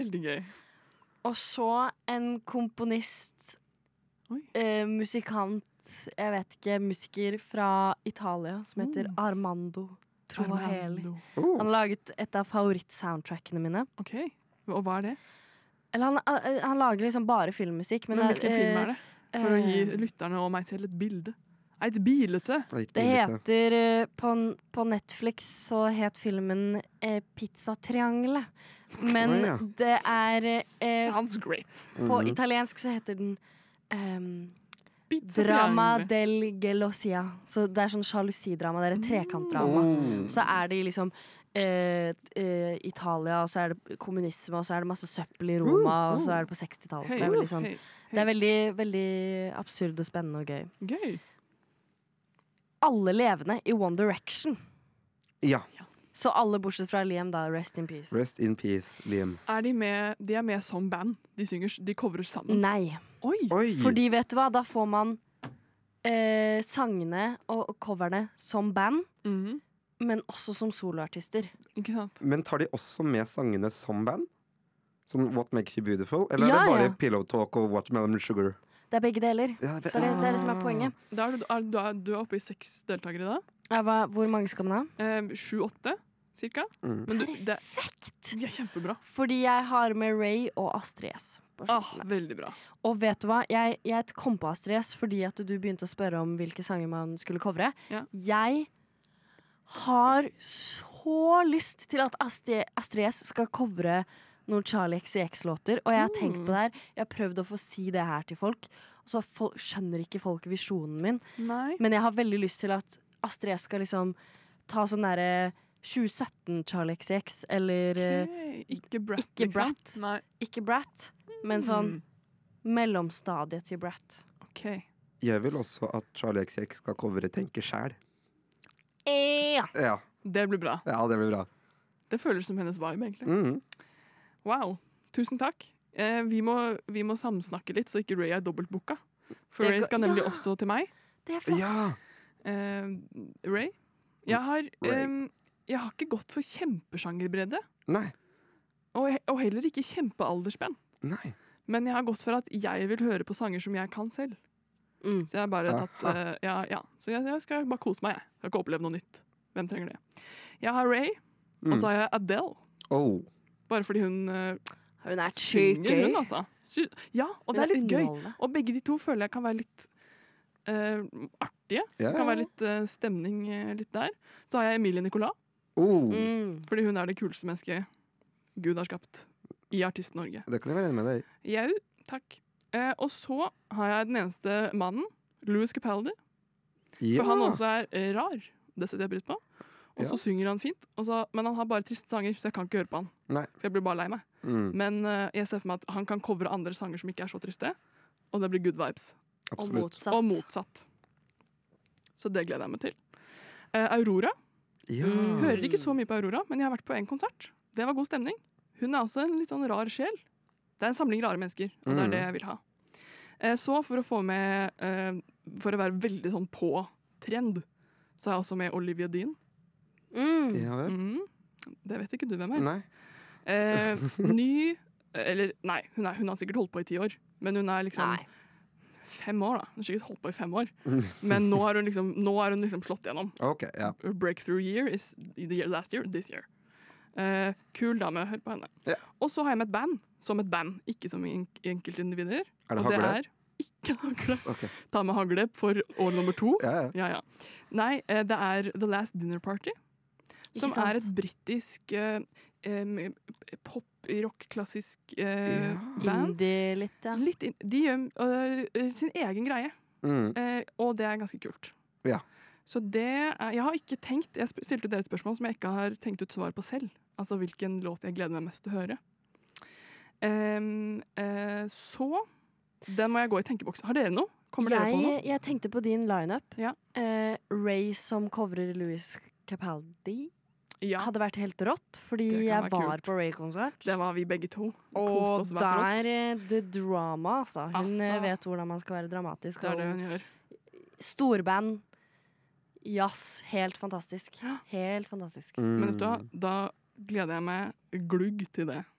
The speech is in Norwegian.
Veldig gøy. Og så en komponist, musikant, jeg vet ikke, musiker fra Italia, som heter Armando Trovaheli. Han har laget et av favorittsoundtrackene mine. Ok, og hva er det? Eller han lager liksom bare filmmusikk. Men hvilken film er det? For å gi lytterne og meg selv et bilde. Et bilete. Det heter på Netflix så het filmen Pizzatriangelet. Men det er Sounds great. På italiensk så heter den Drama del Gelosia. Så det er sånn sjalusidrama. Det er et trekantdrama. Så er det liksom Italia, og så er det kommunisme, og så er det masse søppel i Roma, og så er det på 60-tallet. Så det er veldig sånn det er veldig, veldig absurd og spennende og gøy. Gøy. Alle levende i One Direction. Ja. Så alle bortsett fra Liam, da. Rest in peace. Rest in peace, Liam. De er med som band? De coverer sammen? Nei. Oi. Fordi vet du hva, da får man sangene og coverne som band, men også som soloartister. Ikke sant? Men tar de også med sangene som band? Som What Makes You Beautiful? Eller er det bare Pillow Talk og Watermelon Sugar? Det er begge deler. Ja, det er det som er poenget. Da du er oppe i 6 deltakere da? Ja, hvor mange skal man ha? 7-8, cirka. Men Perfekt! De er kjempebra. Fordi jeg har med Ray og Astrid S. Veldig bra. Og vet du hva? Jeg kom på Astrid S fordi at du begynte å spørre om hvilke sanger man skulle covre. Ja. Jeg har så lyst til at Astrid S skal covre noen Charlie XCX-låter, og jeg har tenkt på det her. Jeg har prøvd å få si det her til folk, og så skjønner ikke folk visjonen min. Nei. Men jeg har veldig lyst til at Astrid S skal liksom ta sånn derre 2017 Charlie XCX, eller Ikke Brat, ikke liksom. Brat. Nei. Ikke Brat, men sånn mellomstadiet til Brat. Ok. Jeg vil også at Charlie XX skal covre Tenker sjæl. Ja. Det blir bra. Ja, det blir bra. Det føles som hennes vibe, egentlig. Wow. Tusen takk. Vi må samsnakke litt, så ikke Ray er dobbeltbooka. For Ray skal nemlig også til meg. Det er flott. Ja. Ray? Jeg har ikke gått for kjempesjangerbredde. Nei. Og heller ikke kjempealdersspenn. Nei. Men jeg har gått for at jeg vil høre på sanger som jeg kan selv. Så jeg har bare tatt Så jeg skal bare kose meg, jeg. Jeg skal ikke oppleve noe nytt. Hvem trenger det? Jeg har Ray, og så har jeg Adele. Bare fordi hun synger, hun altså. Ja, og det er litt gøy. Og begge de to føler jeg kan være litt artige. Kan være litt stemning litt der. Så har jeg Emilie Nicolas. Fordi hun er det kuleste mennesket Gud har skapt i Artist-Norge. Det kan jeg være enig med deg. Jau, takk. Og så har jeg den eneste mannen, Louis Capaldi. For han også er rar. Det setter jeg pris på. Og så synger han fint. Men han har bare triste sanger, så jeg kan ikke høre på han. Nei. For jeg blir bare lei meg. Men jeg ser for meg at han kan covre andre sanger som ikke er så triste. Og det blir good vibes. Absolutt. Og motsatt. Så det gleder jeg meg til. Aurora. Hører ikke så mye på Aurora, men jeg har vært på en konsert. Det var god stemning. Hun er også en litt sånn rar sjel. Det er en samling rare mennesker, og det er det jeg vil ha. Så for å få med for å være veldig sånn på trend, så er jeg også med Olivia Dean. Ja vel. Det vet ikke du hvem er. Nei. Nei, hun har sikkert holdt på i 10 år, men hun er liksom 5 år da. Hun har sikkert holdt på i 5 år. Men nå har hun liksom slått gjennom. Her breakthrough year is last year, this year. Kul dame, hør på henne. Og så har jeg med et band. Som et band, ikke som enkeltindivider. Er det hagle? hagle? Det er ikke hagle. Ta med hagle for år nummer 2. Ja. Nei, det er The Last Dinner Party. Som er et britisk pop-rock, klassisk band. Indie litt, ja. De gjør sin egen greie. Og det er ganske kult. Ja. Så jeg har ikke tenkt. Jeg stilte dere et spørsmål som jeg ikke har tenkt ut svar på selv. Altså hvilken låt jeg gleder meg mest til å høre. Så den må jeg gå i tenkeboksen. Har dere noe? Kommer dere på noe? Jeg tenkte på din lineup. Ja. Ray som covrer Louis Capaldi. Ja. Hadde vært helt rått, fordi jeg var på Ray-konsert. Det var vi begge to. Og der det drama, altså. Hun vet hvordan man skal være dramatisk. Det er det hun gjør. Storband. Jazz. Helt fantastisk. Helt fantastisk. Men vet du hva, da gleder jeg meg glugg til det.